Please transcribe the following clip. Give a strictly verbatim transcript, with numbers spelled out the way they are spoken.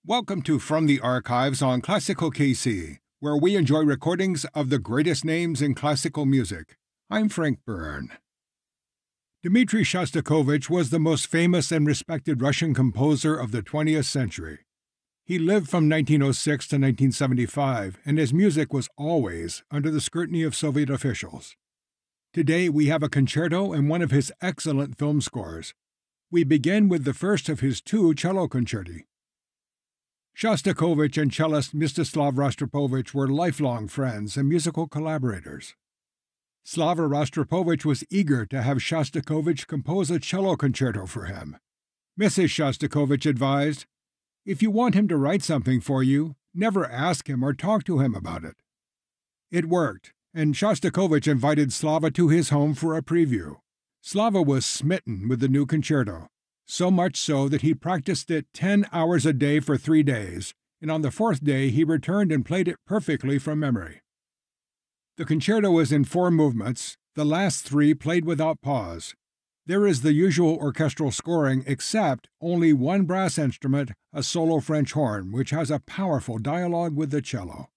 Welcome to From the Archives on Classical K C, where we enjoy recordings of the greatest names in classical music. I'm Frank Byrne. Dmitri Shostakovich was the most famous and respected Russian composer of the twentieth century. He lived from nineteen oh six to nineteen seventy-five, and his music was always under the scrutiny of Soviet officials. Today we have a concerto and one of his excellent film scores. We begin with the first of his two cello concerti. Shostakovich and cellist Mstislav Rostropovich were lifelong friends and musical collaborators. Slava Rostropovich was eager to have Shostakovich compose a cello concerto for him. Missus Shostakovich advised, "If you want him to write something for you, never ask him or talk to him about it." It worked, and Shostakovich invited Slava to his home for a preview. Slava was smitten with the new concerto, so much so that he practiced it ten hours a day for three days, and on the fourth day he returned and played it perfectly from memory. The concerto is in four movements, the last three played without pause. There is the usual orchestral scoring except only one brass instrument, a solo French horn, which has a powerful dialogue with the cello.